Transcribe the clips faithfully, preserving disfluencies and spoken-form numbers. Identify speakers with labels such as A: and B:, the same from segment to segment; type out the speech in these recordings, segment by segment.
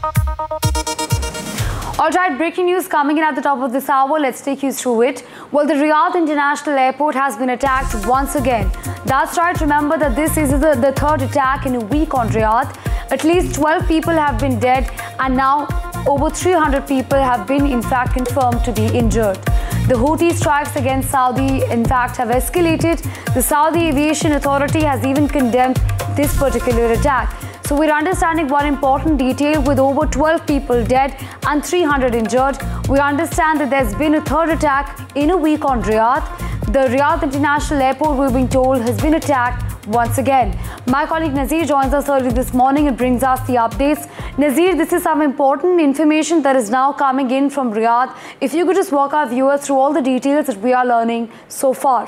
A: All right, breaking news coming in at the top of this hour. Let's take you through it. Well, the Riyadh International Airport has been attacked once again. That's right. Remember that this is the, the third attack in a week on Riyadh. At least twelve people have been dead, and now over three hundred people have been, in fact, confirmed to be injured. The Houthi strikes against Saudi, in fact, have escalated. The Saudi Aviation Authority has even condemned this particular attack. So we're understanding one important detail: with over twelve people dead and three hundred injured, we understand that there's been a third attack in a week on Riyadh. The Riyadh International Airport, we're being told, has been attacked once again. My colleague Nazir joins us early this morning and brings us the updates. Nazir, this is some important information that is now coming in from Riyadh. If you could just walk our viewers through all the details that we are learning so far.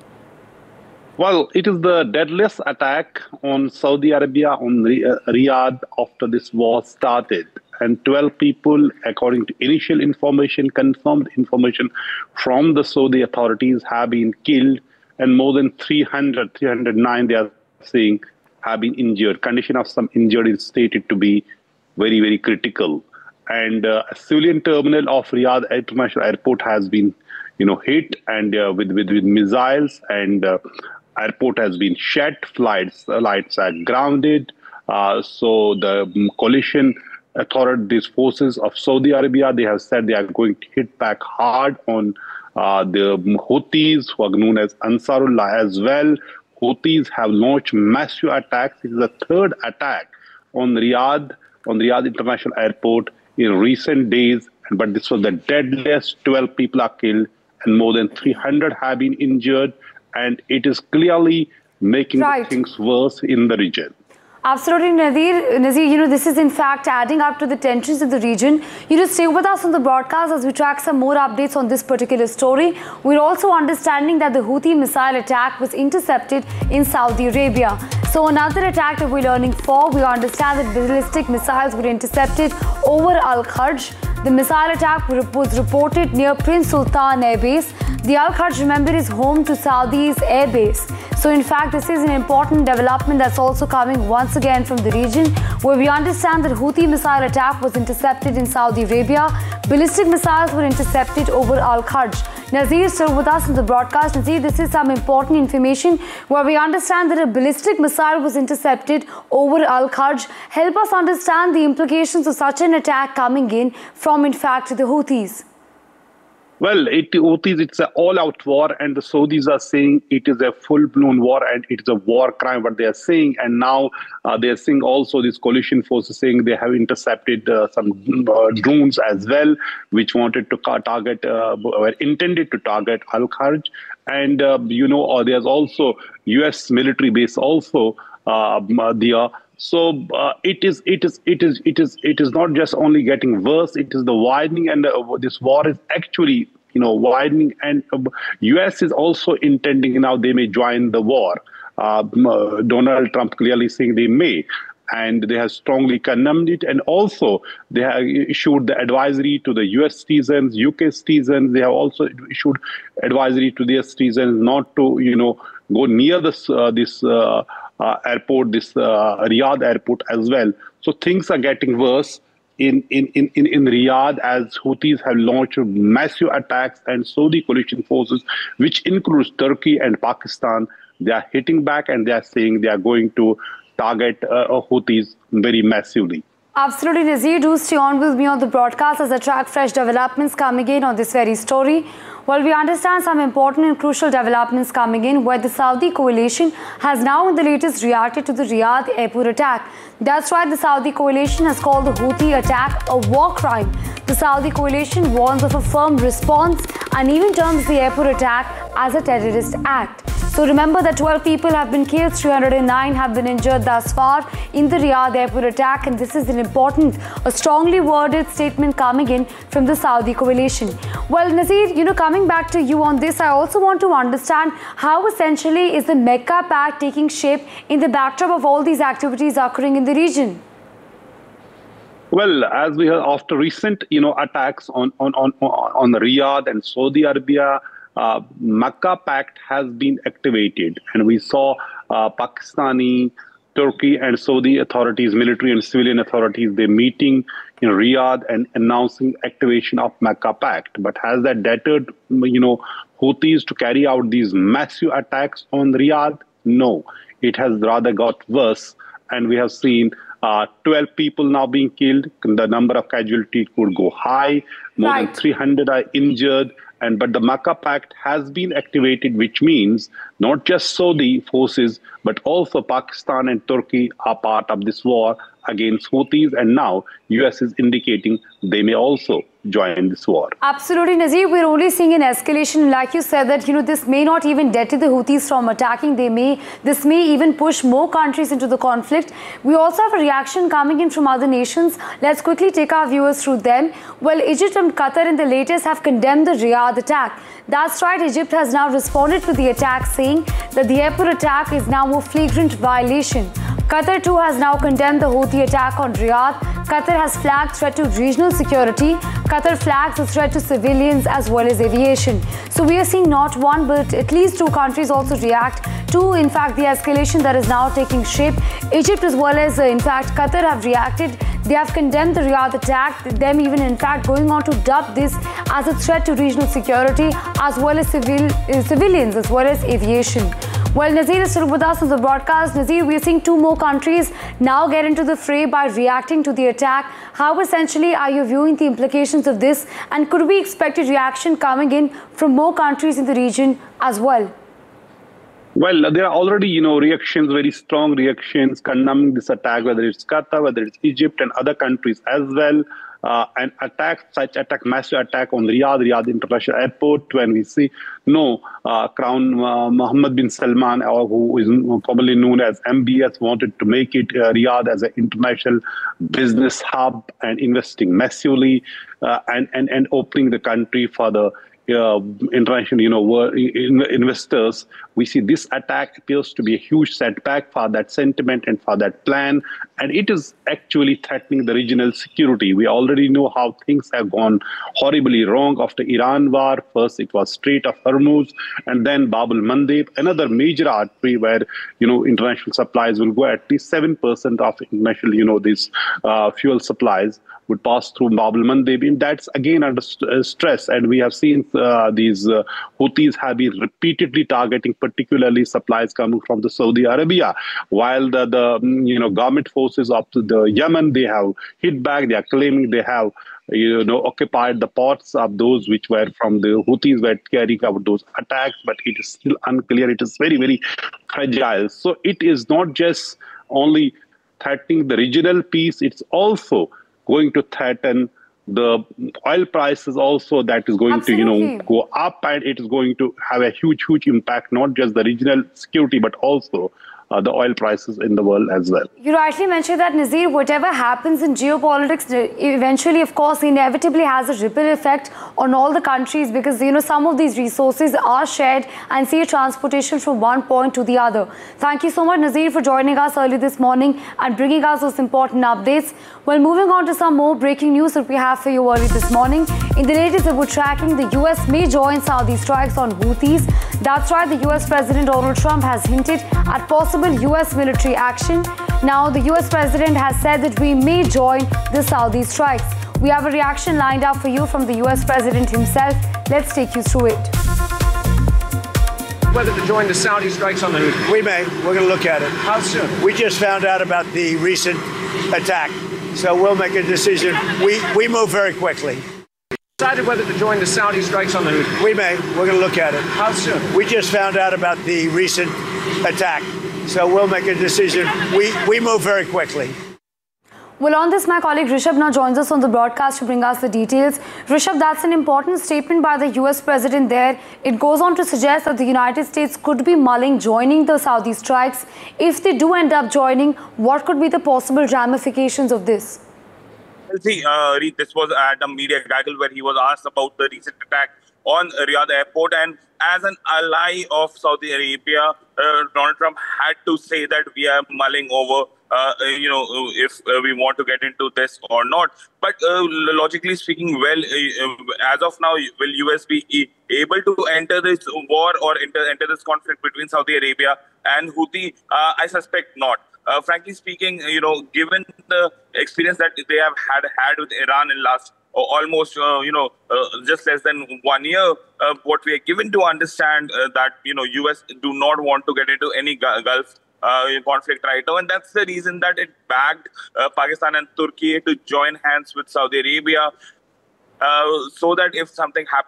B: Well, it is the deadliest attack on Saudi Arabia, on Riyadh, after this war started. And twelve people, according to initial information, confirmed information from the Saudi authorities, have been killed. And more than three hundred, three hundred nine, they are saying, have been injured. Condition of some injured is stated to be very, very critical. And uh, a civilian terminal of Riyadh International Airport has been, you know, hit and uh, with, with, with missiles, and uh, airport has been shut, flights, flights are grounded. Uh, so the coalition authority, these forces of Saudi Arabia, they have said they are going to hit back hard on uh, the Houthis, who are known as Ansarullah as well. Houthis have launched massive attacks. It is the third attack on Riyadh, on Riyadh International Airport in recent days. But this was the deadliest. twelve people are killed and more than three hundred have been injured. And it is clearly making right. things worse in the region.
A: Absolutely, Nadir. Nazir, you know, this is in fact adding up to the tensions in the region. You just stay with us on the broadcast as we track some more updates on this particular story. We're also understanding that the Houthi missile attack was intercepted in Saudi Arabia. So another attack that we're learning for, we understand that ballistic missiles were intercepted over Al-Kharj. The missile attack was reported near Prince Sultan Air Base. The Al-Kharj, remember, is home to Saudi's air base. So in fact, this is an important development that's also coming once again from the region, where we understand that Houthi missile attack was intercepted in Saudi Arabia. Ballistic missiles were intercepted over Al-Kharj. Nazir is still with us in the broadcast. Nazir, this is some important information where we understand that a ballistic missile was intercepted over Al-Kharj. Help us understand the implications of such an attack coming in from, in fact, the Houthis.
B: Well, it, Houthis, it's an all-out war, and the Saudis are saying it is a full-blown war and it is a war crime, what they are saying. And now uh, they are saying also, this coalition forces saying they have intercepted uh, some uh, drones as well, which wanted to target, uh, were intended to target Al-Kharj. And, uh, you know, uh, there's also U S military base also uh, there. So uh, it is, it is, it is, it is, it is not just only getting worse. It is the widening, and uh, this war is actually, you know, widening. And uh, U S is also intending now they may join the war. Uh, Donald Trump clearly saying they may, and they have strongly condemned it. And also they have issued the advisory to the U S citizens, U K citizens. They have also issued advisory to their citizens not to, you know, go near this uh, this. Uh, Uh, airport, this uh, Riyadh airport as well. So things are getting worse in, in, in, in Riyadh, as Houthis have launched massive attacks, and Saudi coalition forces, which includes Turkey and Pakistan, they are hitting back, and they are saying they are going to target uh, Houthis very massively.
A: Absolutely, Nazir. Do stay on with me on the broadcast as I track fresh developments coming in on this very story. Well, we understand some important and crucial developments coming in, where the Saudi coalition has now in the latest reacted to the Riyadh airport attack. That's right, the Saudi coalition has called the Houthi attack a war crime. The Saudi coalition warns of a firm response and even terms the airport attack as a terrorist act. So remember that twelve people have been killed, three hundred nine have been injured thus far in the Riyadh airport attack, and this is an important, a strongly worded statement coming in from the Saudi coalition. Well, Nazir, you know, coming back to you on this, I also want to understand how essentially is the Mecca Pact taking shape in the backdrop of all these activities occurring in the region?
B: Well, as we heard, after recent, you know, attacks on on on on Riyadh and Saudi Arabia, uh, Mecca Pact has been activated, and we saw uh, Pakistani Turkey and Saudi authorities, military and civilian authorities, they're meeting in Riyadh and announcing activation of Mecca Pact. But has that deterred, you know, Houthis to carry out these massive attacks on Riyadh? No, it has rather got worse. And we have seen uh, twelve people now being killed. The number of casualties could go high. More
A: Right.
B: than three hundred are injured. And but the Mecca Pact has been activated, which means not just Saudi forces, but also Pakistan and Turkey are part of this war against Houthis. And now U S is indicating they may also join this war.
A: Absolutely, Nazir. We're only seeing an escalation. Like you said, that you know this may not even deter the Houthis from attacking. They may this may even push more countries into the conflict. We also have a reaction coming in from other nations. Let's quickly take our viewers through them. Well, Egypt and Qatar in the latest have condemned the Riyadh attack. That's right. Egypt has now responded to the attack, saying that the airport attack is now a flagrant violation. Qatar too has now condemned the Houthi attack on Riyadh. Qatar has flagged threat to regional security. Qatar flags a threat to civilians as well as aviation. So we are seeing not one but at least two countries also react to, in fact, the escalation that is now taking shape. Egypt as well as, uh, in fact, Qatar have reacted. They have condemned the Riyadh attack, them even, in fact, going on to dub this as a threat to regional security as well as civil, uh, civilians as well as aviation. Well, Nazir is still with us on the broadcast. Nazir, we are seeing two more countries now get into the fray by reacting to the attack. How essentially are you viewing the implications of this? And could we expect a reaction coming in from more countries in the region as well?
B: Well, there are already, you know, reactions, very strong reactions condemning this attack, whether it's Qatar, whether it's Egypt and other countries as well. Uh, and attack, such attack, massive attack on Riyadh, Riyadh International Airport, when we see no uh, Crown uh, Mohammed bin Salman, or who is commonly known as M B S, wanted to make it uh, Riyadh as an international business hub and investing massively uh, and, and, and opening the country for the Uh, international, you know, investors. We see this attack appears to be a huge setback for that sentiment and for that plan, and it is actually threatening the regional security. We already know how things have gone horribly wrong after Iran war. First, it was Strait of Hormuz, and then Bab el-Mandeb, another major artery where, you know, international supplies will go. At least seven percent of international, you know, these uh, fuel supplies would pass through Bab el-Mandeb. And that's again under st stress. And we have seen uh, these uh, Houthis have been repeatedly targeting, particularly supplies coming from the Saudi Arabia, while the, the you know government forces of the Yemen, they have hit back. They are claiming they have you know occupied the ports of those which were from the Houthis were carrying out those attacks. But it is still unclear. It is very very fragile. So it is not just only threatening the regional peace. It's also going to threaten the oil prices also, that is going
A: Absolutely.
B: to, you know, go up, and it is going to have a huge, huge impact, not just the regional security, but also uh, the oil prices in the world as well.
A: You rightly mentioned that, Nazir, whatever happens in geopolitics, eventually, of course, inevitably has a ripple effect on all the countries, because, you know, some of these resources are shared and see transportation from one point to the other. Thank you so much, Nazir, for joining us early this morning and bringing us those important updates. Well, moving on to some more breaking news that we have for you early this morning. In the latest that we're tracking, the U S may join Saudi strikes on Houthis. That's right, the U S President Donald Trump has hinted at possible U S military action. Now, the U S President has said that we may join the Saudi strikes. We have a reaction lined up for you from the U S President himself. Let's take you through it.
C: Whether to join the Saudi strikes on the Houthis.
D: We may. We're going to look at it.
C: How soon?
D: We just found out about the recent attack, so we'll make a decision. We we move very quickly.
C: Decided whether to join the Saudi strikes on the Houthis.
D: We may. We're going to look at it.
C: How soon?
D: We just found out about the recent attack, so we'll make a decision. We we move very quickly.
A: Well, on this, my colleague Rishabh now joins us on the broadcast to bring us the details. Rishabh, that's an important statement by the U S President there. It goes on to suggest that the United States could be mulling joining the Saudi strikes. If they do end up joining, what could be the possible ramifications of this?
E: Well, see, uh, this was at a media gaggle where he was asked about the recent attack on Riyadh airport, and as an ally of Saudi Arabia, uh, Donald Trump had to say that we are mulling over Uh, you know, if uh, we want to get into this or not. But uh, logically speaking, well, uh, as of now, will U S be able to enter this war or enter, enter this conflict between Saudi Arabia and Houthi? Uh, I suspect not. uh, frankly speaking, you know, given the experience that they have had had with Iran in last uh, almost, uh, you know, uh, just less than one year, uh, what we are given to understand uh, that, you know, U S do not want to get into any Gulf uh, conflict right now. And that's the reason that it backed uh, Pakistan and Turkey to join hands with Saudi Arabia uh, so that if something happens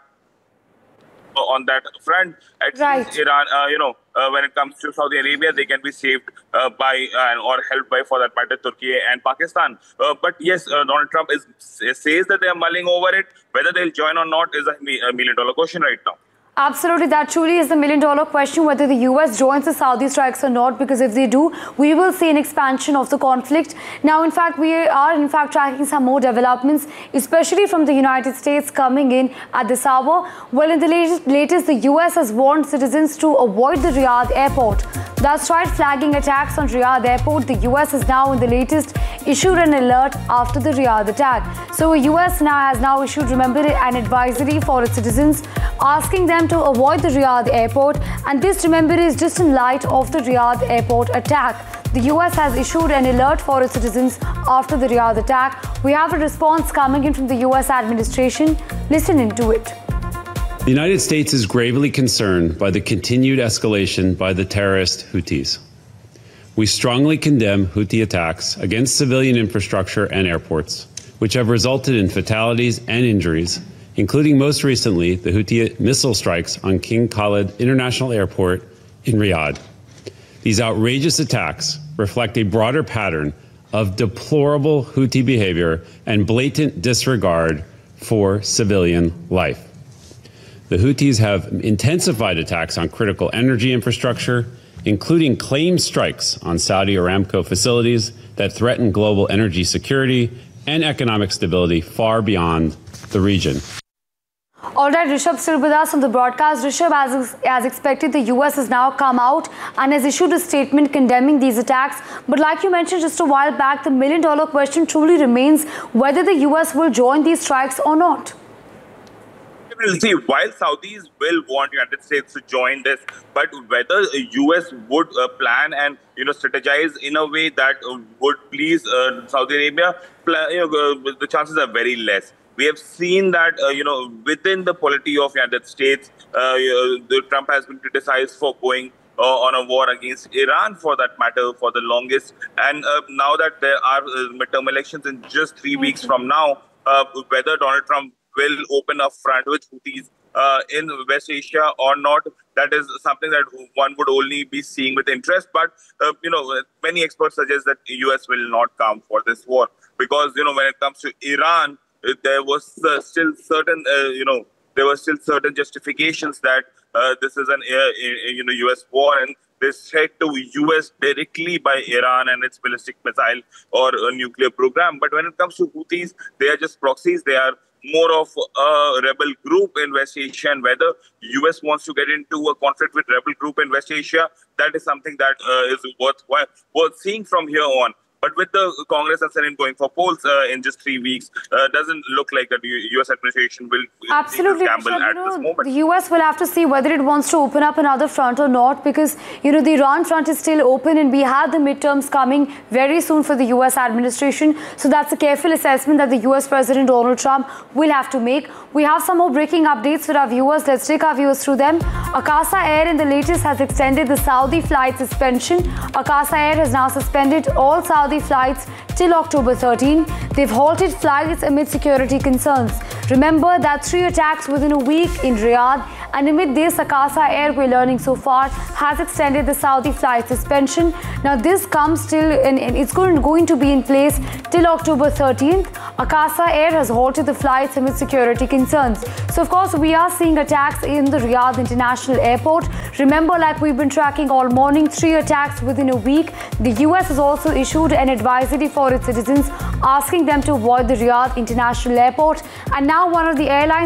E: on that front, at
A: right.
E: least Iran, uh, you know, uh, when it comes to Saudi Arabia, they can be saved uh, by uh, or helped by, for that matter, Turkey and Pakistan. Uh, but yes, uh, Donald Trump is, says that they are mulling over it. Whether they'll join or not is a, a million dollar question right now.
A: Absolutely, that truly is the million dollar question, whether the U S joins the Saudi strikes or not, because if they do, we will see an expansion of the conflict. Now, in fact, we are in fact tracking some more developments, especially from the United States coming in at this hour. Well, in the latest, latest the U S has warned citizens to avoid the Riyadh airport. That's right, flagging attacks on Riyadh airport. The U S has now in the latest issued an alert after the Riyadh attack. So, the U S now has now issued, remember, an advisory for its citizens, asking them to avoid the Riyadh airport, and this, remember, is just in light of the Riyadh airport attack. The U S has issued an alert for its citizens after the Riyadh attack. We have a response coming in from the U S administration. Listen into it.
F: The United States is gravely concerned by the continued escalation by the terrorist Houthis. We strongly condemn Houthi attacks against civilian infrastructure and airports, which have resulted in fatalities and injuries, including most recently the Houthi missile strikes on King Khalid International Airport in Riyadh. These outrageous attacks reflect a broader pattern of deplorable Houthi behavior and blatant disregard for civilian life. The Houthis have intensified attacks on critical energy infrastructure, including claimed strikes on Saudi Aramco facilities that threaten global energy security and economic stability far beyond the region.
A: All right, Rishabh still with us on the broadcast. Rishabh, as, as expected, the U S has now come out and has issued a statement condemning these attacks. But like you mentioned just a while back, the million dollar question truly remains whether the U S will join these strikes or not.
E: We'll see. While Saudis will want United States to join this, but whether U S would uh, plan and you know strategize in a way that uh, would please uh, Saudi Arabia, you know, uh, the chances are very less. We have seen that uh, you know within the polity of United States, uh, the Trump has been criticized for going uh, on a war against Iran, for that matter, for the longest. And uh, now that there are uh, midterm elections in just three weeks from now, uh, whether Donald Trump will open a front with Houthis uh, in West Asia or not, that is something that one would only be seeing with interest. But, uh, you know, many experts suggest that the U S will not come for this war because, you know, when it comes to Iran, there was uh, still certain, uh, you know, there were still certain justifications that uh, this is an, uh, you know, U S war and this threat to U S directly by Iran and its ballistic missile or a nuclear program. But when it comes to Houthis, they are just proxies. They are more of a rebel group in West Asia, and whether U S wants to get into a conflict with rebel group in West Asia, that is something that uh, is worth, worth seeing from here on. But with the Congress and Senate going for polls uh, in just three weeks, uh, doesn't look like the U S administration will
A: absolutely
E: gamble
A: sure,
E: at
A: you know,
E: this moment.
A: The U S will have to see whether it wants to open up another front or not, because you know the Iran front is still open, and we have the midterms coming very soon for the U S administration. So that's a careful assessment that the U S President Donald Trump will have to make. We have some more breaking updates for our viewers. Let's take our viewers through them. Akasa Air in the latest has extended the Saudi flight suspension. Akasa Air has now suspended all Saudi flights till October thirteenth. They've halted flights amid security concerns. Remember that three attacks within a week in Riyadh, and amid this, Akasa Air, we're learning so far, has extended the Saudi flight suspension. Now this comes till, and it's going, going to be in place till October thirteenth. Akasa Air has halted the flights amid security concerns. So of course, we are seeing attacks in the Riyadh International Airport. Remember, like we've been tracking all morning, three attacks within a week. The U S has also issued an advisory for its citizens, asking them to avoid the Riyadh International Airport. And now one of the airlines